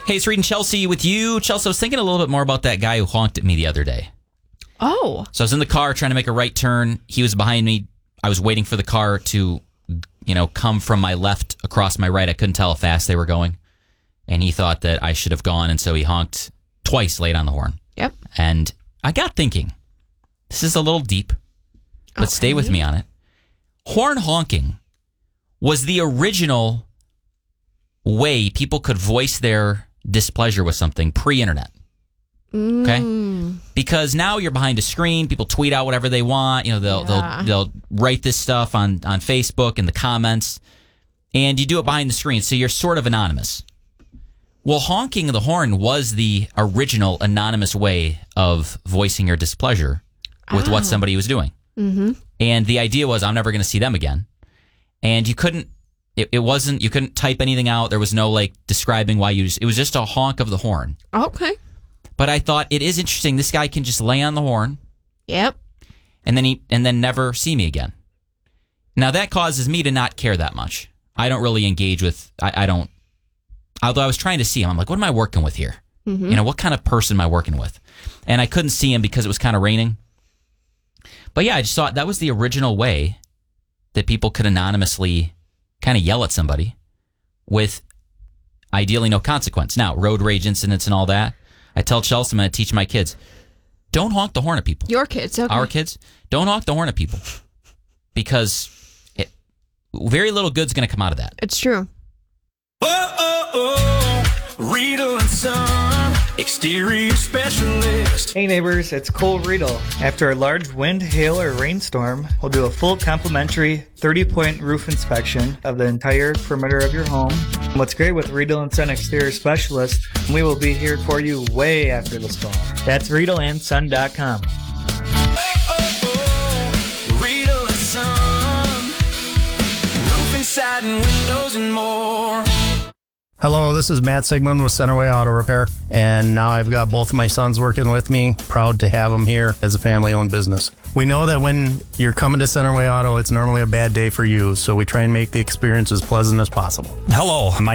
Hey, it's Reed and Chelsea with you. Chelsea, I was thinking a little bit more about that guy who honked at me the other day. Oh. So I was in the car trying to make a right turn. He was behind me. I was waiting for the car to, come from my left across my right. I couldn't tell how fast they were going. And he thought that I should have gone, and so he honked twice, laid on the horn. Yep. And I got thinking, this is a little deep, but stay with me on it. Horn honking was the original way people could voice their displeasure with something pre-internet. Okay? Because now you're behind a screen, people tweet out whatever they want, they'll write this stuff on Facebook in the comments, and you do it behind the screen, so you're sort of anonymous. Well, honking the horn was the original anonymous way of voicing your displeasure with what somebody was doing. Mm-hmm. And the idea was, I'm never going to see them again. And you couldn't type anything out. There was no describing why it was just a honk of the horn. Okay. But I thought it is interesting. This guy can just lay on the horn. Yep. And then never see me again. Now that causes me to not care that much. I don't really engage with, I don't. Although I was trying to see him, I'm like, what am I working with here? Mm-hmm. What kind of person am I working with? And I couldn't see him because it was kind of raining. But yeah, I just thought that was the original way that people could anonymously kind of yell at somebody with ideally no consequence. Now, road rage incidents and all that, I tell Chelsea, I'm going to teach my kids, don't honk the horn at people. Your kids, okay. Our kids, don't honk the horn at people. Because very little good's going to come out of that. It's true. Riedel and Son, exterior specialist. Hey neighbors, it's Cole Riedel. After a large wind, hail, or rainstorm, we'll do a full complimentary 30-point roof inspection of the entire perimeter of your home. What's great with Riedel and Son Exterior Specialist, we will be here for you way after the storm. That's RiedelandSon.com. Riedel and Son, roofing, siding, windows, and more. Hello, this is Matt Sigmund with Centerway Auto Repair, and now I've got both of my sons working with me. Proud to have them here as a family-owned business. We know that when you're coming to Centerway Auto, it's normally a bad day for you, so we try and make the experience as pleasant as possible. Hello, my